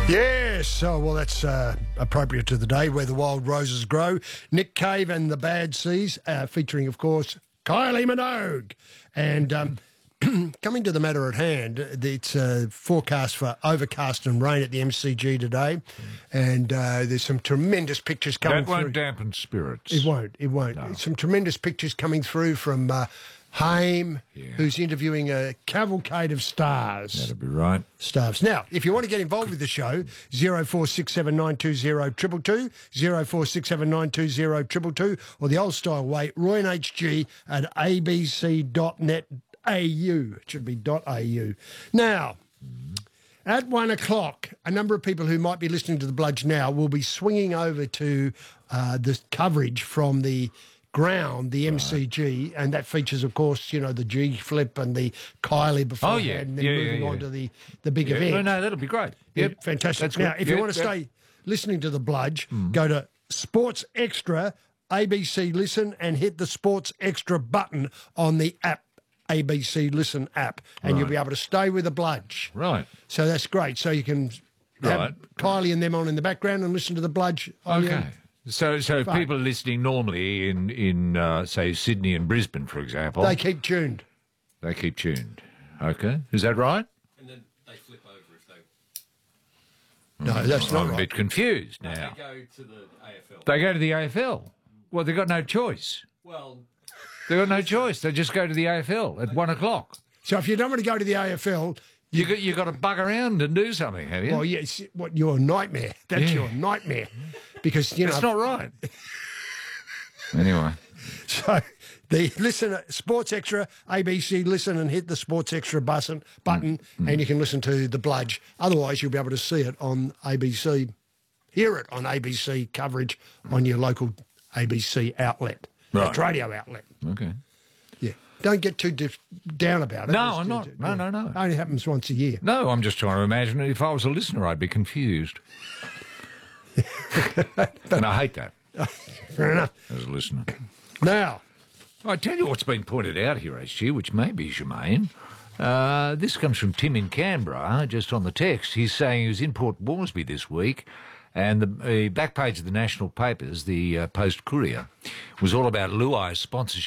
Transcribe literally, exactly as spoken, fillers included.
Yes, oh, well, that's uh, appropriate to the day where the wild roses grow. Nick Cave and the Bad Seas, uh, featuring, of course, Kylie Minogue. And um, coming to the matter at hand, it's uh, forecast for overcast and rain at the M C G today. And uh, there's some tremendous pictures coming That won't through. dampen spirits. It won't, it won't. No. Some tremendous pictures coming through from uh, Haim, Yeah. who's interviewing a cavalcade of stars. That'll be right. Stars. Now, if you want to get involved with the show, zero four six seven nine two zero two two two, zero four six seven nine two zero two two two, or the old style way, roy and h g at a b c dot net a u. It should be .au. Now, at one o'clock, a number of people who might be listening to the Bludge now will be swinging over to uh, the coverage from the ground, the M C G, and that features, of course, you know, the G flip and the Kylie before Oh, yeah. and then Yeah, moving yeah, on yeah. to the, the big Yeah, event. no, no, that'll be great. Yeah, Yep. fantastic. That's Now, good. if you Yeah, want to that- stay listening to the Bludge, go to Sports Extra, A B C Listen, and hit the Sports Extra button on the app, A B C Listen app, and you'll Right. be able to stay with the Bludge. Right. So that's great. So you can have Right. Kylie and them on in the background and listen to the Bludge. on your- Okay. So, so if Fine. people are listening normally in, in uh, say, Sydney and Brisbane, for example, They keep tuned. they keep tuned. Okay. Is that right? And then they flip over if they, No, that's I'm not a right. bit confused they now. go to the A F L. They go to the A F L. Well, they've got no choice. Well, They've got no choice. They just go to the A F L at one o'clock. So if you don't want to go to the A F L, You got you got to bug around and do something, have you? well, yes, what your nightmare. That's Yeah. your nightmare, because you know. That's not right. Anyway. So the listen, Sports Extra, A B C Listen, and hit the Sports Extra button, button, and you can listen to the Bludge. Otherwise, you'll be able to see it on A B C, hear it on A B C coverage on your local A B C outlet, Right. radio outlet. Okay. Yeah, don't get too dif- down about it. No, It's- I'm not. it- No, yeah. no, no. It only happens once a year. No, I'm just trying to imagine if I was a listener, I'd be confused. And I hate that Fair enough. as a listener. Now, I tell you what's been pointed out here, H G, which may be germane. Uh, this comes from Tim in Canberra, just on the text. He's saying he was in Port Moresby this week, and the, the back page of the national papers, the uh, Post Courier, was all about Luai's sponsorship